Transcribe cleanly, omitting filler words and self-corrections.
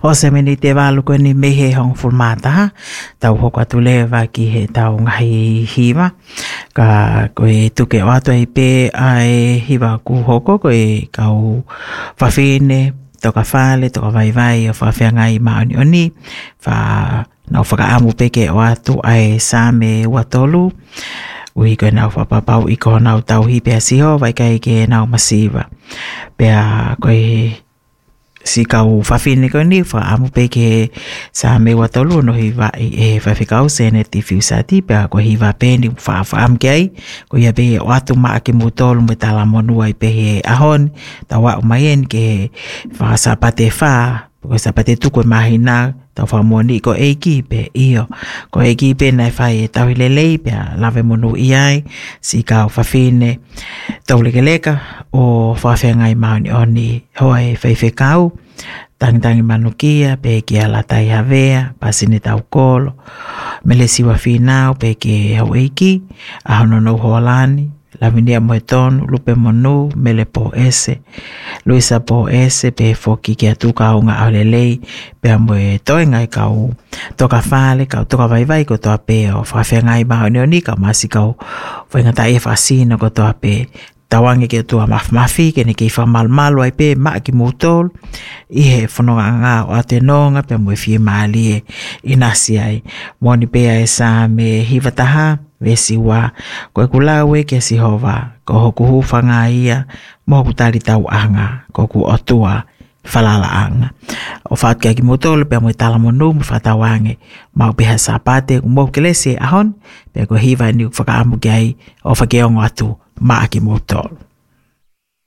O se meni te walu koe ni mehe hong fulmata tau hoko atu lewa ki he tau ngahi hiwa. Ka koe tuke o atu ai pe ai hiwa ku hoko koe kau whawhine, toka whale, toka vai o whawhiangai maoni oni. Nau whakaamu peke o atu ai same watolu. Ui koe nau whapapau i koho nau tau hi pia siho vai kai ke nau masiwa. Pea koe si kau whawhine koe ni whaamu peke same watolu no hi vai e whawhikau sene ti whiusati pea koe hi wa peni whaamu ke ai. Koe ia pe o atu maa ke mutolu me tala monua i pehe ahon. Tawa umayen ke whaasapate whaa. Koe sapate tuko mahina tau whamoni ko eiki pe iyo. Ko eiki pe nai whai e tau hilelei pe lawe monu iai si kau whawhine tau lekeleka o whawhengai mauni oni hoe whaiwhekau tangitangi manukia pe ki ala tai havea pasine tau kolo mele siwa whinau pe ki hau eiki ahono no hoalani Lavinia Moeton, Lupe Monu, Mele Po Ese, Luisa Po Ese, pe foki ki atu ka unga aulelei, pe amoe toi ngai kau toka whale, kau toka vai ko toa pe o whawhengai maho ni ka masi kau whaingata e whasina ko toa pe tawange ki atua mafi, ke ne ki whamalmalu ai pe maa ki mutol, i he whanonga ngā o atenonga, pe amoe fie maali e inasi ai, moni pe ai sa me hivataha, vesi wa koe kulawe ke si hova ko hoku hufanga ia mo kutari tau anga ko ku otua falala anga o fat ke ki motolo pe mo tala monu mo fatawange mau pe sapate mo kelese ahon pe ko hiva ni faka amu gai o fakeongo atu ma ki motolo